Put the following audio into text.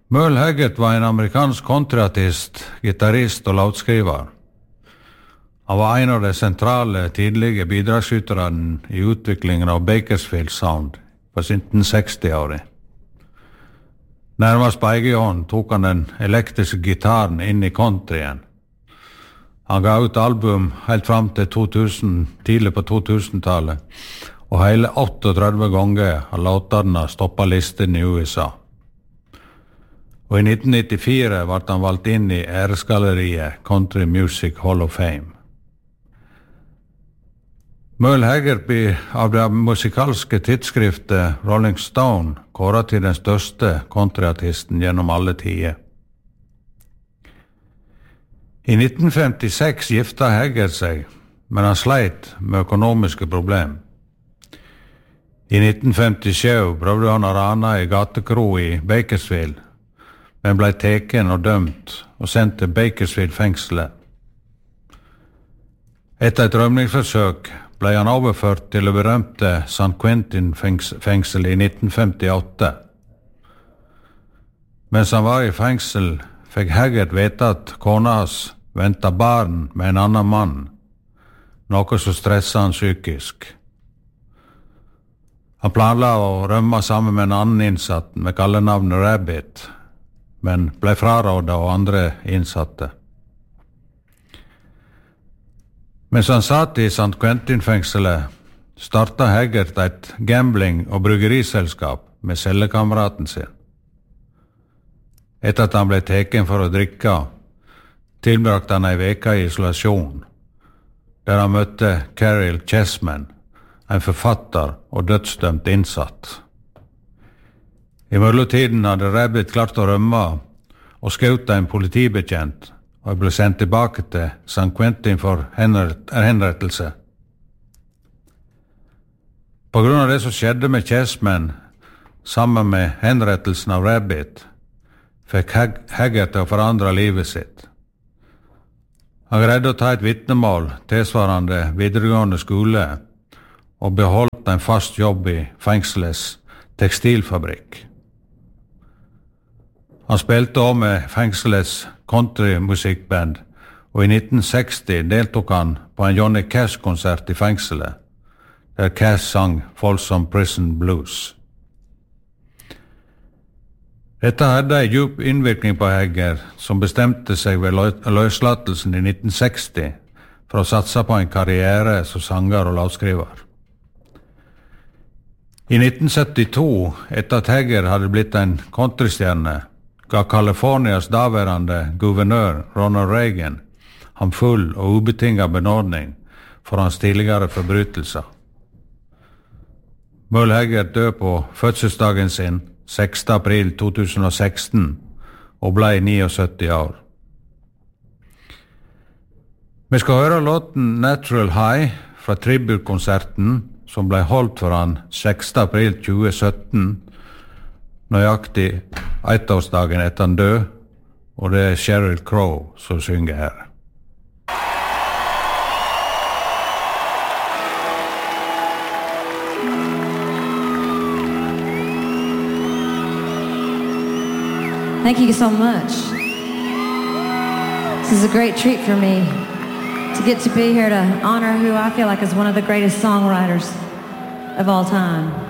Merle Haggard var en amerikansk countryartist, gitarrist og låtskriver. Han var en av de sentrale tidlige bidragsyterne i utviklingen av Bakersfield Sound på 1960-året. Nærmest på egen hånd tok han den elektriske gitaren inn i countryen. Han ga ut album helt fram til 2000, tidlig på 2000-tallet, og hele 38 ganger har låtene stoppet listen i USA. Og i 1994 ble han valgt inn i æresgalleriet Country Music Hall of Fame. Merle Haggard blir av det musikalske tidsskriftet Rolling Stone kåret til den største countryartisten gjennom alle tider. I 1956 gifta Haggard seg, men han sleit med økonomiske problemer. I 1957 prøvde han å rane i gatekro i Bakersfield, men ble teken og dømt og sendt til Bakersfield-fengselet. Etter et rømningsforsøk ble han overført til det berømte San Quentin-fengselet i 1958. Mens han var i fengsel, fikk Haggard vite at kona hans ventet barn med en annen mann, noe som stresset han psykisk. Han planla å rømme sammen med en annen innsatt med kallenavnet Rabbit, men ble frarådet av andre innsatte. Mens han satt i San Quentin-fengselet, startet Haggard et gambling- og bryggeriselskap med cellekameraten sin. Etter at han ble teken for å drikke, tilbrakte han en veke i isolasjon, der han møtte Carol Chessman, en forfatter og dødsdømt innsatt. I mellomtiden hadde Rabbit klart å rømme og skjøt en politibetjent og ble sendt tilbake til San Quentin for henrettelse. På grunn av det som skjedde med Chessman, sammen med henrettelsen av Rabbit, fikk Haggard til å forandre livet sitt. Han greide å ta et vitnemål tilsvarende videregående skole og beholdt en fast jobb i fengselets tekstilfabrikk. Han spilte også med fengselets countrymusikkband, og i 1960 deltok han på en Johnny Cash-konsert i fengselet, der Cash sang Folsom Prison Blues. Dette hadde en djup innvirkning på Haggard, som bestemte seg ved løslatelsen i 1960 for å satse på en karriere som sanger og låtskriver. I 1972, etter at Haggard hadde blitt en countrystjerne, ga Californias daværende guvernør Ronald Reagan ham full og ubetinget benådning for hans tidligere forbrytelser. Merle Haggard døde på fødselsdagen sin 6. april 2016 og ble 79 år. Vi skal høre låten Natural High fra tributkonserten som ble holdt for han 6. april 2017, nøyaktig ettårsdagen etter han død, og det er Sheryl Crow som synger her. Thank you so much. This is a great treat for me to get to be here to honor who I feel like is one of the greatest songwriters of all time.